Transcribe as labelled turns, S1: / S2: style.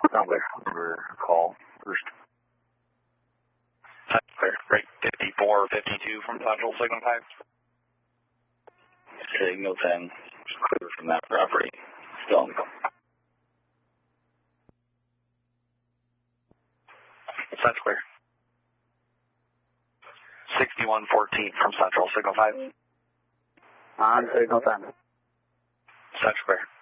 S1: Sound clear. Number call first.
S2: Clear. Break 5452 from Central Signal 5.
S1: Signal 10. Just clear from that property. Still on the call.
S2: That's clear. 6114 from Central Signal 5.
S1: On Signal 10.
S2: That's clear.